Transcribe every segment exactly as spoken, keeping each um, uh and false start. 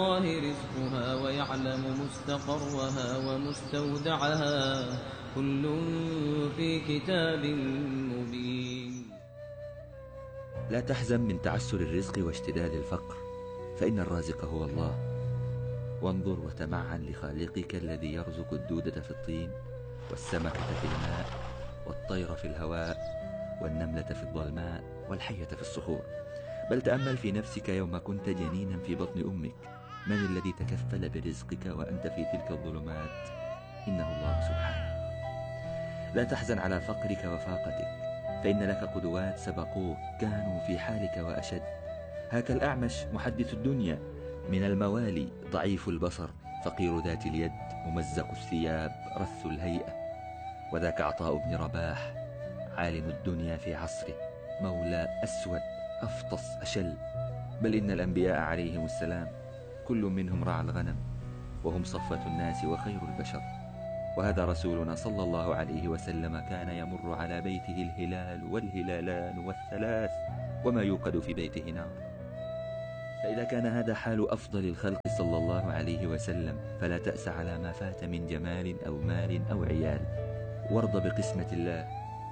الله رزقها ويعلم مستقرها ومستودعها كل في كتاب مبين. لا تحزن من تعسر الرزق واشتداد الفقر، فإن الرازق هو الله. وانظر وتمعن لخالقك الذي يرزق الدودة في الطين، والسمكة في الماء، والطير في الهواء، والنملة في الظلماء، والحية في الصخور. بل تأمل في نفسك يوم كنت جنينا في بطن أمك، من الذي تكفل برزقك وأنت في تلك الظلمات؟ إنه الله سبحانه. لا تحزن على فقرك وفاقتك، فإن لك قدوات سبقوك كانوا في حالك وأشد. هاك الأعمش محدث الدنيا، من الموالي ضعيف البصر، فقير ذات اليد، ممزق الثياب، رث الهيئة. وذاك عطاء بن رباح، عالم الدنيا في عصره، مولى أسود أفطس أشل. بل إن الأنبياء عليهم السلام كل منهم رعى الغنم، وهم صفوة الناس وخير البشر. وهذا رسولنا صلى الله عليه وسلم كان يمر على بيته الهلال والهلالان والثلاث، وما يوقد في بيته نار. فإذا كان هذا حال أفضل الخلق صلى الله عليه وسلم، فلا تأس على ما فات من جمال أو مال أو عيال، وارض بقسمة الله.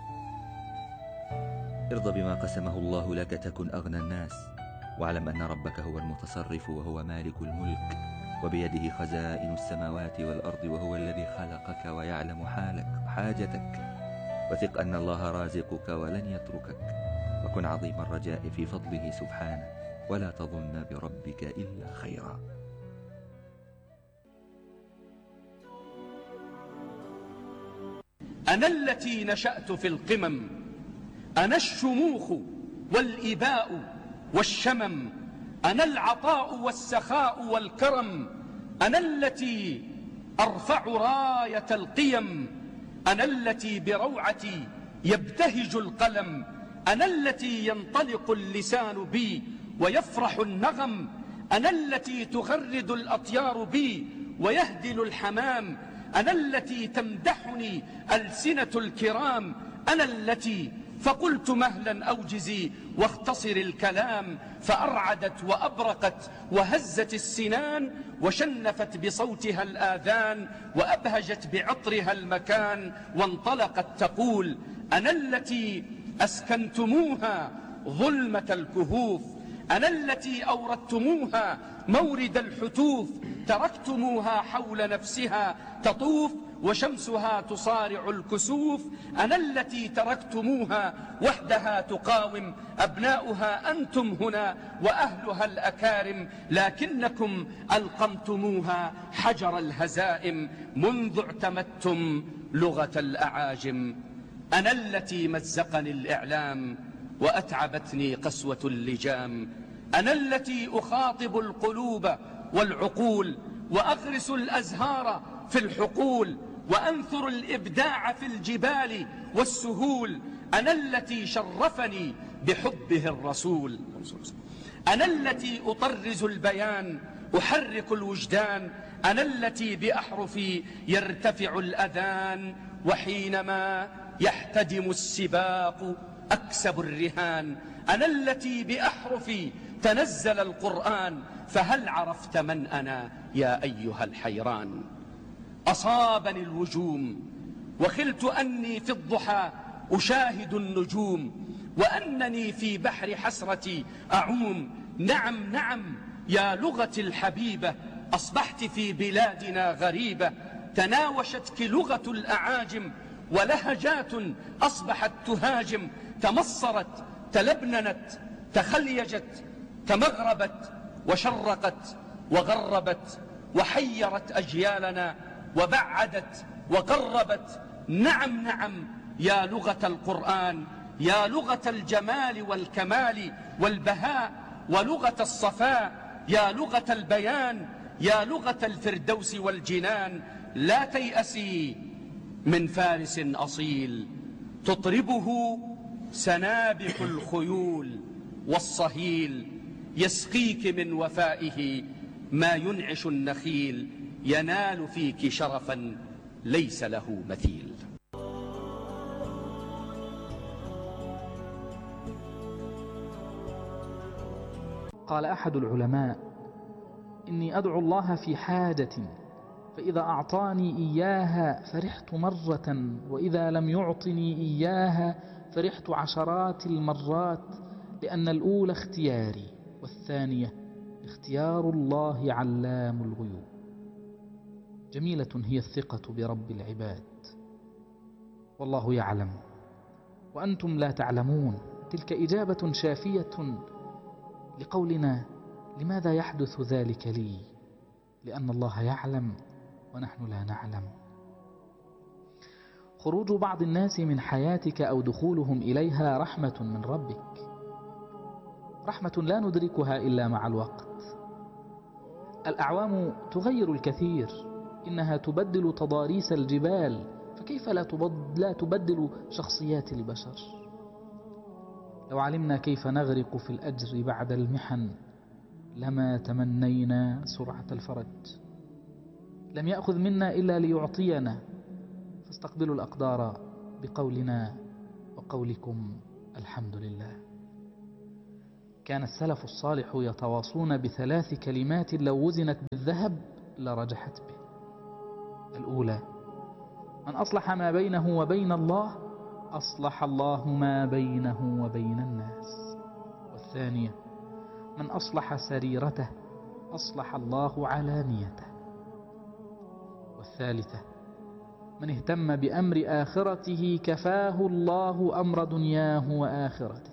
ارض بما قسمه الله لك تكن أغنى الناس، واعلم أن ربك هو المتصرف وهو مالك الملك، وبيده خزائن السماوات والأرض، وهو الذي خلقك ويعلم حالك وحاجتك. وثق أن الله رازقك ولن يتركك، وكن عظيم الرجاء في فضله سبحانه، ولا تظن بربك إلا خيرا. أنا التي نشأت في القمم، أنا الشموخ والإباء والشمم، أنا العطاء والسخاء والكرم، أنا التي أرفع راية القيم، أنا التي بروعتي يبتهج القلم، أنا التي ينطلق اللسان بي ويفرح النغم، أنا التي تغرد الأطيار بي ويهدل الحمام، أنا التي تمدحني ألسنة الكرام، أنا التي فقلت مهلا أوجزي واختصر الكلام، فأرعدت وأبرقت وهزت السنان، وشنفت بصوتها الآذان، وأبهجت بعطرها المكان، وانطلقت تقول: أنا التي أسكنتموها ظلمة الكهوف، أنا التي أوردتموها مورد الحتوف، تركتموها حول نفسها تطوف، وشمسها تصارع الكسوف، أنا التي تركتموها وحدها تقاوم، أبناؤها أنتم هنا وأهلها الأكارم، لكنكم ألقمتموها حجر الهزائم منذ اعتمدتم لغة الأعاجم. أنا التي مزقني الإعلام وأتعبتني قسوة اللجام، أنا التي أخاطب القلوب والعقول وأغرس الأزهار في الحقول، وأنثر الإبداع في الجبال والسهول، أنا التي شرفني بحبه الرسول، أنا التي أطرز البيان أحرك الوجدان، أنا التي بأحرفي يرتفع الأذان، وحينما يحتدم السباق أكسب الرهان، أنا التي بأحرفي تنزل القرآن، فهل عرفت من أنا يا أيها الحيران؟ أصابني الوجوم وخلت أني في الضحى أشاهد النجوم، وأنني في بحر حسرتي أعوم. نعم نعم يا لغتي الحبيبة، أصبحت في بلادنا غريبة، تناوشتك لغة الأعاجم، ولهجات أصبحت تهاجم، تمصرت تلبننت تخليجت، تمغربت وشرقت وغربت، وحيرت أجيالنا وبعدت وقربت. نعم نعم يا لغة القرآن، يا لغة الجمال والكمال والبهاء، ولغة الصفاء، يا لغة البيان، يا لغة الفردوس والجنان. لا تيأسي من فارس أصيل تطربه سنابح الخيول والصهيل، يسقيك من وفائه ما ينعش النخيل، ينال فيك شرفا ليس له مثيل. قال أحد العلماء: إني أدعو الله في حاجة، فإذا أعطاني إياها فرحت مرة، وإذا لم يعطني إياها فرحت عشرات المرات، لأن الأولى اختياري والثانية اختيار الله علام الغيوب. جميلة هي الثقة برب العباد، والله يعلم وأنتم لا تعلمون. تلك إجابة شافية لقولنا لماذا يحدث ذلك لي؟ لأن الله يعلم ونحن لا نعلم. خروج بعض الناس من حياتك أو دخولهم إليها رحمة من ربك، رحمة لا ندركها إلا مع الوقت. الأعوام تغير الكثير، إنها تبدل تضاريس الجبال، فكيف لا تبدل شخصيات البشر؟ لو علمنا كيف نغرق في الأجر بعد المحن لما تمنينا سرعة الفرج. لم يأخذ منا إلا ليعطينا، فاستقبلوا الأقدار بقولنا وقولكم الحمد لله. كان السلف الصالح يتواصون بثلاث كلمات لو وزنت بالذهب لرجحت به. الأولى: من أصلح ما بينه وبين الله أصلح الله ما بينه وبين الناس. والثانية: من أصلح سريرته أصلح الله علانيته. والثالثة: من اهتم بأمر آخرته كفاه الله أمر دنياه وآخرته.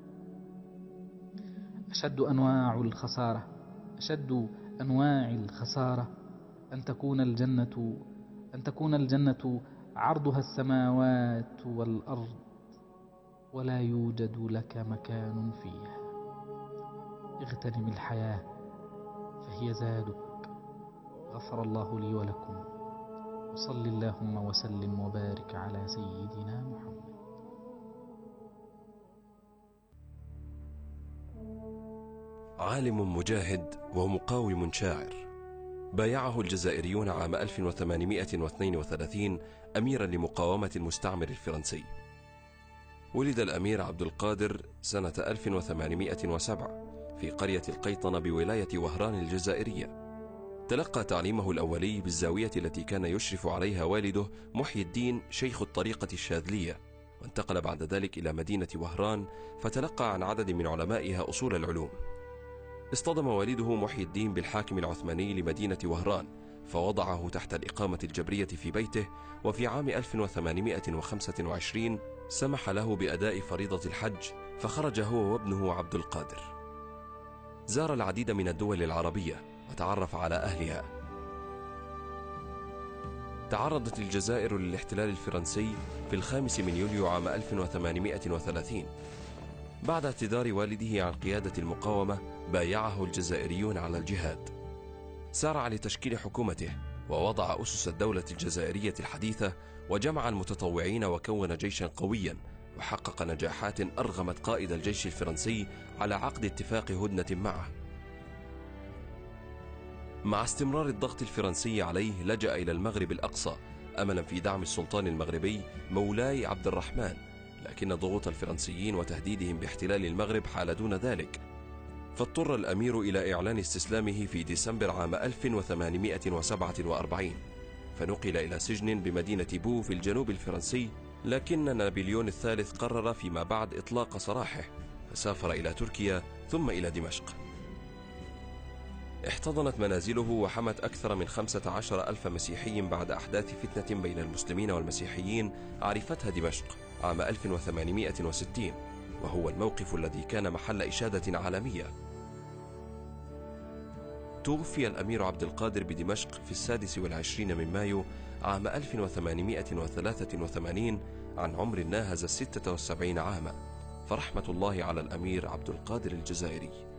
أشد أنواع الخسارة أشد أنواع الخسارة أن تكون الجنة أن تكون الجنة عرضها السماوات والأرض ولا يوجد لك مكان فيها. اغتنم الحياة فهي زادك. غفر الله لي ولكم، وصل اللهم وسلم وبارك على سيدنا محمد. عالم مجاهد ومقاوم شاعر، بايعه الجزائريون عام ألف وثمانمائة واثنين وثلاثين أميرا لمقاومة المستعمر الفرنسي. ولد الأمير عبد القادر سنة ألف وثمانمائة وسبعة في قرية القيطنة بولاية وهران الجزائرية. تلقى تعليمه الأولي بالزاوية التي كان يشرف عليها والده محي الدين شيخ الطريقة الشاذلية، وانتقل بعد ذلك إلى مدينة وهران فتلقى عن عدد من علمائها أصول العلوم. اصطدم والده محي الدين بالحاكم العثماني لمدينة وهران، فوضعه تحت الإقامة الجبرية في بيته، وفي عام ألف وثمانمائة وخمسة وعشرين سمح له بأداء فريضة الحج، فخرج هو وابنه عبد القادر. زار العديد من الدول العربية وتعرف على أهلها. تعرضت الجزائر للاحتلال الفرنسي في الخامس من يوليو عام ألف وثمانمائة وثلاثين. بعد اعتذار والده عن قيادة المقاومة بايعه الجزائريون على الجهاد. سارع لتشكيل حكومته ووضع أسس الدولة الجزائرية الحديثة، وجمع المتطوعين وكون جيشا قويا، وحقق نجاحات أرغمت قائد الجيش الفرنسي على عقد اتفاق هدنة معه. مع استمرار الضغط الفرنسي عليه لجأ إلى المغرب الأقصى أملا في دعم السلطان المغربي مولاي عبد الرحمن، لكن ضغوط الفرنسيين وتهديدهم باحتلال المغرب حال دون ذلك، فاضطر الأمير إلى إعلان استسلامه في ديسمبر عام ألف وثمانمائة وسبعة وأربعين، فنقل إلى سجن بمدينة بو في الجنوب الفرنسي، لكن نابليون الثالث قرر فيما بعد إطلاق سراحه، فسافر إلى تركيا ثم إلى دمشق. احتضنت منازله وحمت أكثر من خمسة عشر ألف مسيحي بعد أحداث فتنة بين المسلمين والمسيحيين عرفتها دمشق عام ألف وثمانمائة وستين، وهو الموقف الذي كان محل إشادة عالمية. توفي الأمير عبد القادر بدمشق في السادس والعشرين من مايو عام ألف وثمانمائة وثلاثة وثمانين عن عمر ناهز الستة والسبعين عاما، فرحمة الله على الأمير عبد القادر الجزائري.